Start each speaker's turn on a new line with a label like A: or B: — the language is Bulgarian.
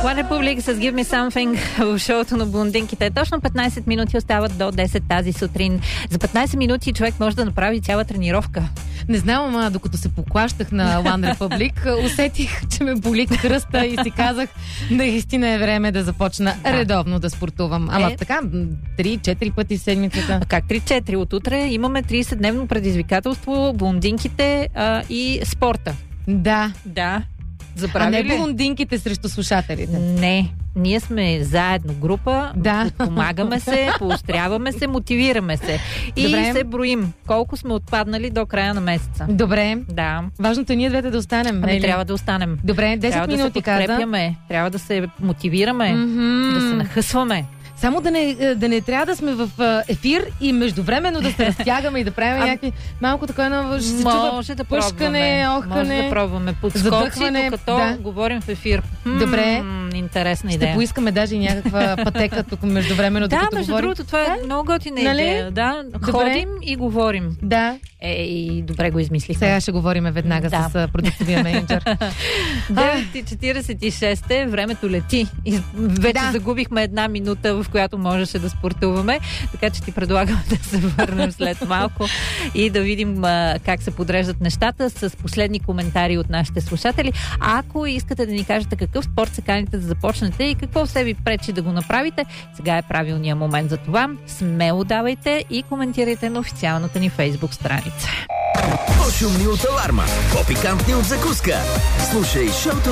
A: One Republic с Give Me Something в шоуто на блондинките. Точно 15 минути остават до 10 тази сутрин. За 15 минути човек може да направи цяла тренировка.
B: Не знам, ама докато се поклащах на One Republic, усетих, че ме боли кръста и си казах, наистина е време да започна редовно да спортувам. Ама така, 3-4 пъти в седмицата.
A: Как 3-4? От утре имаме 30-дневно предизвикателство, блондинките и спорта.
B: Да.
A: Забрави
B: а не
A: ли?
B: блондинките срещу слушателите.
A: Не. Ние сме заедно група, помагаме се, поощряваме се, мотивираме се. И се броим колко сме отпаднали до края на месеца.
B: Добре.
A: Да.
B: Важното е ние двете да останем.
A: Трябва да останем.
B: Добре, 10
A: трябва
B: минути
A: да се подкрепяме, трябва да се мотивираме, да се нахъсваме.
B: Само да не трябва да сме в ефир и междувременно да се разтягаме и да правим някакви малко такова,
A: може да
B: пъшкане, охкане.
A: Може да пробваме подскоци, докато говорим в ефир.
B: Добре.
A: Интересна идея.
B: Ще поискаме даже и някаква пътека тук междувременно, докато говорим.
A: Да, между другото, това е много готина идея. Да, ходим и говорим.
B: Да.
A: И добре го измислихме.
B: Сега ще говорим веднага с продуктивния менеджер.
A: 9:46, времето лети. И вече загубихме една минута, в която можеше да спортуваме. Така че ти предлагам да се върнем след малко и да видим как се подреждат нещата с последни коментари от нашите слушатели. Ако искате да ни кажете какъв спорт се каните да започнете и какво все ви пречи да го направите, сега е правилният момент за това. Смело давайте и коментирайте на официалната ни Фейсбук страница.
C: По-шумни от аларма, по-пикантни от закуска. Слушай шоуто